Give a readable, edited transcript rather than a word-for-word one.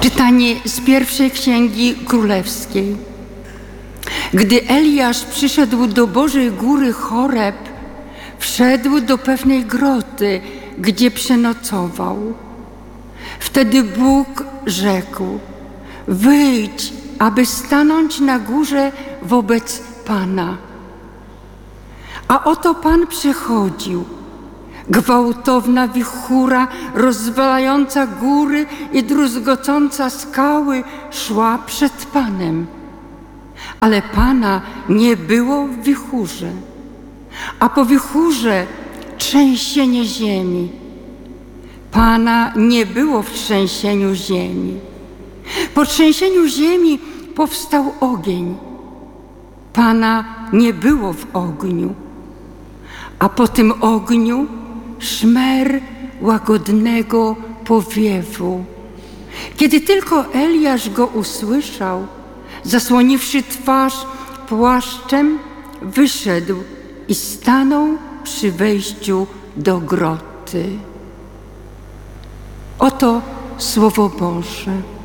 Czytanie z pierwszej Księgi Królewskiej. Gdy Eliasz przyszedł do Bożej Góry Choreb, wszedł do pewnej groty, gdzie przenocował. Wtedy Bóg rzekł: wyjdź, aby stanąć na górze wobec Pana. A oto Pan przechodził. Gwałtowna wichura, rozwalająca góry i druzgocąca skały, szła przed Panem. Ale Pana nie było w wichurze, a po wichurze trzęsienie ziemi. Pana nie było w trzęsieniu ziemi. Po trzęsieniu ziemi powstał ogień. Pana nie było w ogniu, a po tym ogniu szmer łagodnego powiewu. Kiedy tylko Eliasz go usłyszał, zasłoniwszy twarz płaszczem, wyszedł i stanął przy wejściu do groty. Oto Słowo Boże.